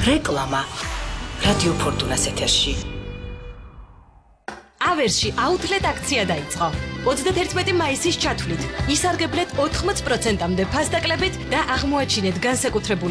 რეკლამა რადიო ფორტუნას ეთერში. ავერში აუთლეტ აქცია დაიწყო. 31 მაისის ჩათვლით ისარგებლეთ 80%-მდე ფასდაკლებით და აღმოაჩინეთ განსაკუთრებული